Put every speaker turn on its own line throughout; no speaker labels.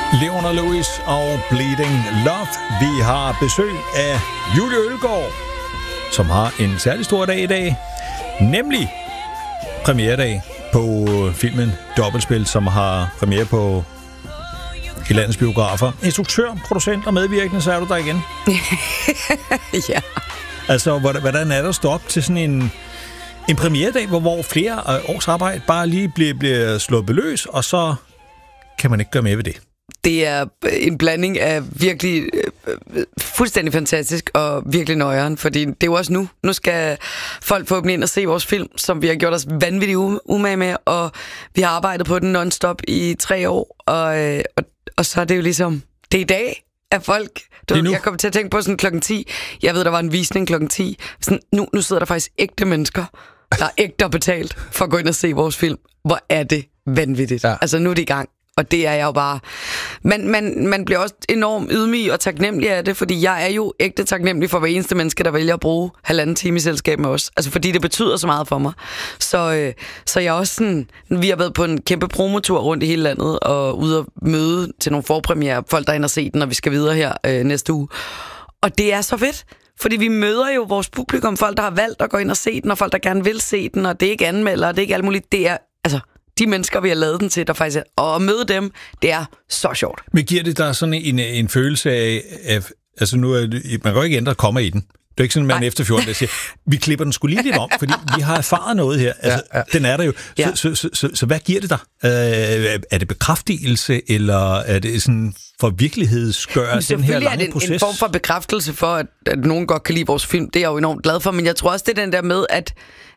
Leona Lewis og Bleeding Love. Vi har besøg af Julie Ølgaard, som har en særlig stor dag i dag, nemlig premieredag på filmen Dobbeltspil, som har premiere på i landets biografer. Instruktør, producent og medvirkende, så er du der igen.
Ja.
Altså, hvordan er der at stå op til sådan en premieredag, hvor flere års arbejde bare lige bliver slået beløs, og så kan man ikke gøre mere ved det?
Det er en blanding af virkelig fuldstændig fantastisk og virkelig nøjeren, fordi det er jo også nu. Nu skal folk få dem ind og se vores film, som vi har gjort os vanvittigt umage med, og vi har arbejdet på den non-stop i 3 år, og så er det jo ligesom, det er i dag, at folk... Jeg kom til at tænke på sådan klokken 10. Jeg ved, der var en visning klokken 10. Sådan, nu sidder der faktisk ægte mennesker, der er ægte betalt for at gå ind og se vores film. Hvor er det vanvittigt. Ja. Altså, nu er det i gang. Og det er jeg jo bare... Man bliver også enormt ydmyg og taknemmelig af det, fordi jeg er jo ægte taknemmelig for hver eneste menneske, der vælger at bruge 1,5 time i selskab med os. Altså, fordi det betyder så meget for mig. Så jeg er også sådan... Vi har været på en kæmpe promotur rundt i hele landet, og ude at møde til nogle forpremiere, folk der er inde og se den, og vi skal videre her næste uge. Og det er så fedt, fordi vi møder jo vores publikum, folk der har valgt at gå ind og se den, og folk der gerne vil se den, og det er ikke anmelder, det er ikke alt muligt. Det er... Altså, de mennesker, vi har lavet den til, der faktisk er, og at møde dem, det er så sjovt.
Men giver det der sådan en følelse af altså nu er man kan jo ikke ændre komma i den. Det er ikke sådan, at man efter 14 dage siger, vi klipper den sgu lige lidt om, fordi vi har erfaret noget her. Altså, den er der jo. Ja. Så hvad giver det dig? Er det bekræftelse, eller er det sådan for virkelighedsgør den her lange proces?
Det er en form for bekræftelse for, at nogen godt kan lide vores film. Det er jeg jo enormt glad for, men jeg tror også, det er den der med, at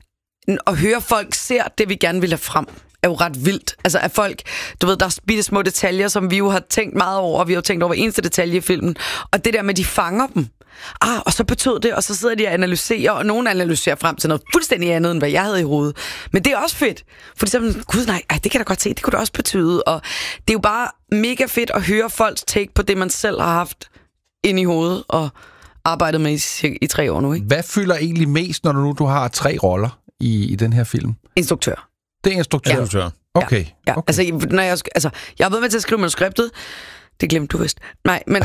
høre folk ser det, vi gerne vil have frem, er jo ret vildt. Altså, at folk, du ved, der er bitte små detaljer, som vi jo har tænkt meget over, og vi har jo tænkt over hver eneste detalje i filmen, og det der med, de fanger dem. Og så betød det, og så sidder de og analyserer, og nogen analyserer frem til noget fuldstændig andet, end hvad jeg havde i hovedet. Men det er også fedt, fordi så er man, gud nej, det kan da godt se, det kunne det også betyde, og det er jo bare mega fedt at høre folks take på det, man selv har haft inde i hovedet, og arbejdet med i 3 år nu, ikke?
Hvad fylder egentlig mest, når du har 3 roller i den her film?
Instruktør.
Det er instruktør?
Ja.
Okay.
Ja.
Okay.
Altså, jeg har været med til at skrive manuskriptet. Det glemte du vist. Nej, men...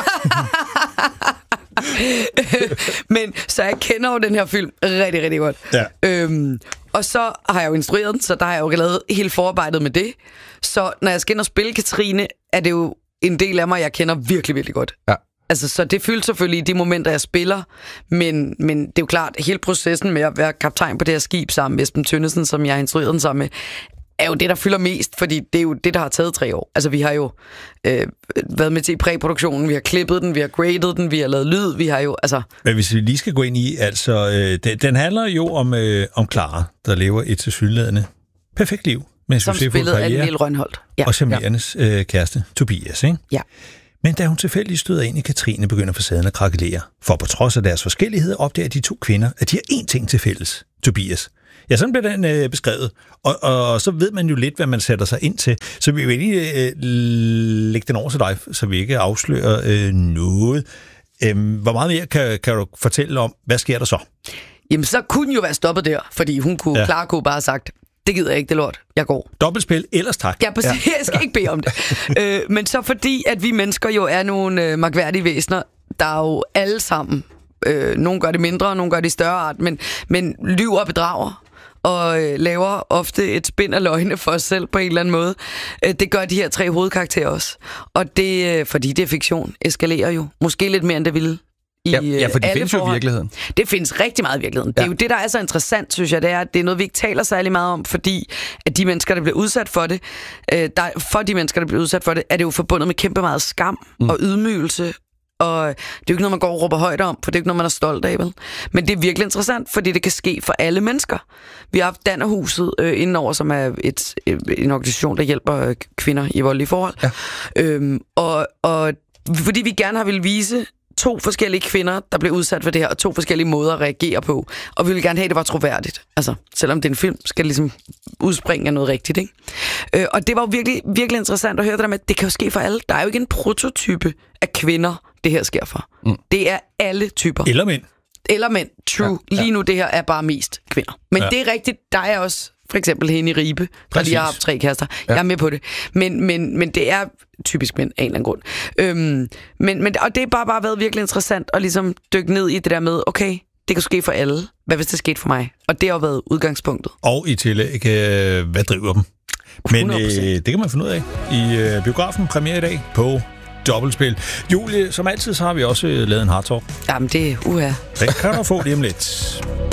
men så jeg kender jo den her film rigtig, rigtig godt. Ja. Og så har jeg jo instrueret den, så der har jeg jo lavet hele forarbejdet med det. Så når jeg skal ind og spille Katrine, er det jo en del af mig, jeg kender virkelig, virkelig godt. Ja. Altså, så det fylder selvfølgelig i de momenter, jeg spiller, men det er jo klart, hele processen med at være kaptajn på det her skib sammen med Esben Tønnesen, som jeg har instrueret den sammen med, er jo det, der fylder mest, fordi det er jo det, der har taget 3 år. Altså, vi har jo været med til i præproduktionen, vi har klippet den, vi har gradet den, vi har lavet lyd, vi har jo, altså... Men
hvis vi lige skal gå ind i, altså, den handler jo om Clara, der lever et tilsyneladende perfekt liv, med en succesfuld karriere,
Niel Rønholdt. Ja.
Og charmerendes kæreste, Tobias, ikke?
Ja.
Men da hun tilfældigt støder ind i Katrine, begynder facaden at krakelere. For på trods af deres forskelligheder opdager de 2 kvinder, at de har én ting til fælles. Tobias. Ja, sådan bliver den beskrevet. Og så ved man jo lidt, hvad man sætter sig ind til. Så vi vil lige lægge den over til dig, så vi ikke afslører noget. Hvor meget mere kan du fortælle om, hvad sker der så?
Jamen, så kunne den jo være stoppet der, fordi Clara kunne bare have sagt, det gider jeg ikke, det lort. Jeg går.
Dobbeltspil, ellers tak.
Ja, præcis. Ja. Jeg skal ikke bede om det. Men så fordi, at vi mennesker jo er nogle mærkværdige væsener, der er jo alle sammen, nogle gør det mindre, nogle gør det i større art, men lyver og bedrager, og laver ofte et spind af løgne for os selv på en eller anden måde. Det gør de her 3 hovedkarakterer også. Og det, fordi det er fiktion, eskalerer jo. Måske lidt mere, end det ville.
Ja, for det findes jo i virkeligheden. Det
findes rigtig meget i virkeligheden. Ja. Det er jo det, der er så interessant, synes jeg, det er, at det er noget, vi ikke taler særlig meget om, fordi at de mennesker, der bliver udsat for det, er det jo forbundet med kæmpe meget skam og ydmygelse. Og det er jo ikke noget, man går og råber højt om, for det er ikke noget, man er stolt af, vel? Men det er virkelig interessant, fordi det kan ske for alle mennesker. Vi har haft Dannerhuset indenover, som er en organisation, der hjælper kvinder i voldelige forhold. Ja. Og fordi vi gerne har ville vise 2 forskellige kvinder, der bliver udsat for det her, og 2 forskellige måder at reagere på. Og vi vil gerne have, at det var troværdigt. Altså, selvom det er en film, skal det ligesom udspringe af noget rigtigt, ikke? Og det var jo virkelig, virkelig interessant at høre det der med, at det kan jo ske for alle. Der er jo ikke en prototype af kvinder, det her sker for. Det er alle typer.
Eller mænd.
Eller mænd, true. Ja. Lige nu, det her er bare mest kvinder. Men det er rigtigt, der er også For eksempel hende i Ribe, der lige har haft 3 kærester. Ja. Jeg er med på det. Men det er typisk mænd af en eller anden grund. Og det har bare været virkelig interessant at ligesom dykke ned i det der med, okay, det kan ske for alle. Hvad hvis det skete for mig? Og det har jo været udgangspunktet.
Og i tillæg, hvad driver dem? Men det kan man finde ud af i biografen premiere i dag på Dobbeltspil. Julie, som altid, så har vi også lavet en hardtalk.
Jamen det er
Den kan du få lige om lidt.